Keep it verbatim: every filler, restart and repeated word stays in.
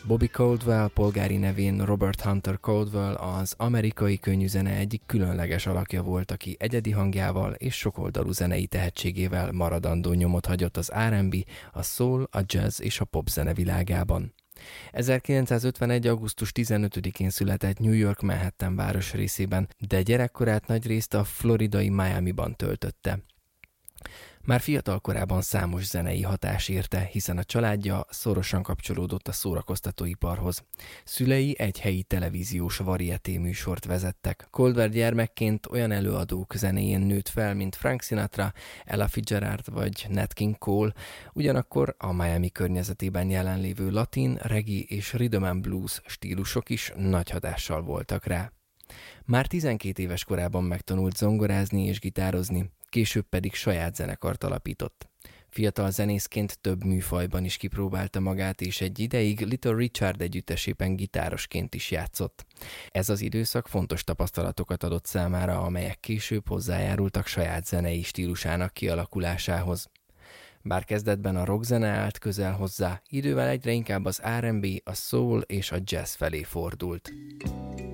Bobby Caldwell, polgári nevén Robert Hunter Caldwell az amerikai könnyűzene egyik különleges alakja volt, aki egyedi hangjával és sokoldalú zenei tehetségével maradandó nyomot hagyott az er és bé, a soul, a jazz és a pop zene világában. ezerkilencszázötvenegy. augusztus tizenötödikén született New York Manhattan városrészében, de gyerekkorát nagyrészt a floridai Miamiban töltötte. Már fiatal korában számos zenei hatás érte, hiszen a családja szorosan kapcsolódott a szórakoztatóiparhoz. Szülei egy helyi televíziós varieté műsort vezettek. Caldwell gyermekként olyan előadók zenéjén nőtt fel, mint Frank Sinatra, Ella Fitzgerald vagy Nat King Cole, ugyanakkor a Miami környezetében jelenlévő latin, reggae és rhythm and blues stílusok is nagy hatással voltak rá. Már tizenkét éves korában megtanult zongorázni és gitározni, később pedig saját zenekart alapított. Fiatal zenészként több műfajban is kipróbálta magát, és egy ideig Little Richard együttesében gitárosként is játszott. Ez az időszak fontos tapasztalatokat adott számára, amelyek később hozzájárultak saját zenei stílusának kialakulásához. Bár kezdetben a rockzene állt közel hozzá, idővel egyre inkább az er és bé, a soul és a jazz felé fordult.